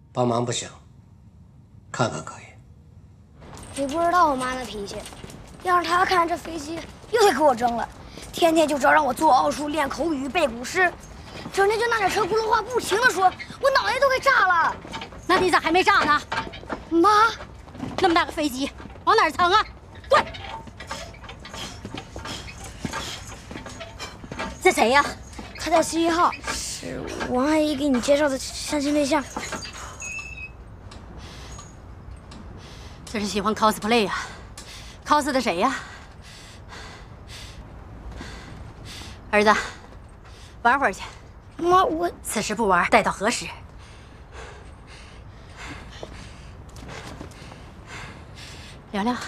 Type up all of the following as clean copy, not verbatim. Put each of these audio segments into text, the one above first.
帮忙不行，看看可以。 你不知道我妈那脾气，要是她看这飞机，又得给我争了。天天就知道让我做奥数、练口语、背古诗，整天就拿着车轱辘话不停的说，我脑袋都给炸了。 那你咋还没炸呢？ 妈， 那么大个飞机，往哪儿藏啊？滚！这谁呀？ 他叫11号，是王阿姨给你介绍的相亲对象。 这是喜欢 cosplay 呀？cos 的谁呀？儿子，玩会儿去。 妈，我此时不玩，待到何时？聊聊。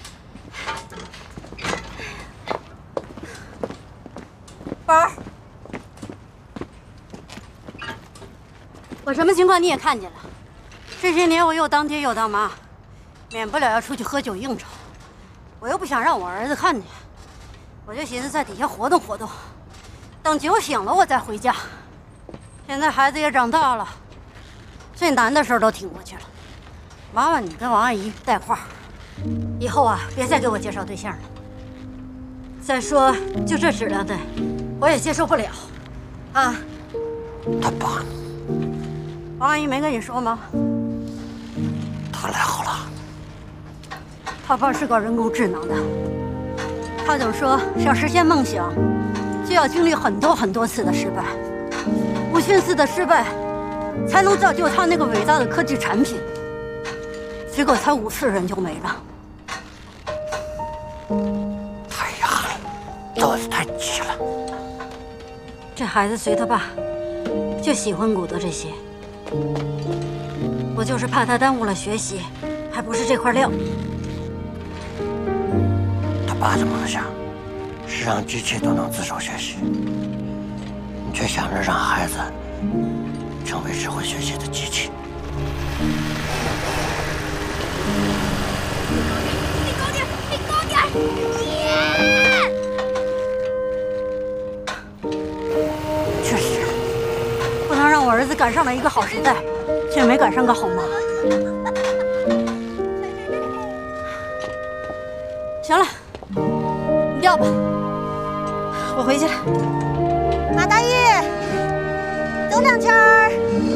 宝儿，我什么情况你也看见了。这些年我又当爹又当妈，免不了要出去喝酒应酬。我又不想让我儿子看见，我就寻思在底下活动活动，等酒醒了我再回家。现在孩子也长大了，最难的事儿都挺过去了。麻烦你跟王阿姨带话，以后啊别再给我介绍对象了。再说就这质量的，我也接受不了。啊， 他爸， 王阿姨没跟你说吗？ 他来好了。 他爸是搞人工智能的，他总说想实现梦想，就要经历很多次的失败，无数次的失败，才能造就他那个伟大的科技产品。结果才5次人就没了。 太遗憾了，做的太急了。 这孩子随他爸，就喜欢古德这些。我就是怕他耽误了学习，还不是这块料。 他爸的梦想是让机器都能自主学习，你却想着让孩子成为只会学习的机器。 你高点，你高点，姐！ 确实，不能让我儿子赶上了一个好时代，却没赶上个好妈。行了，你掉吧，我回去了。马大玉，走2圈儿。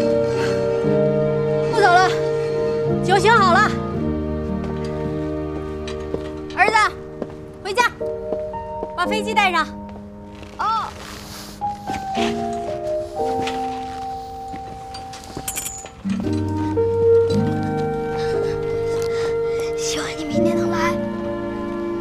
不走了，酒醒好了。儿子，回家，把飞机带上。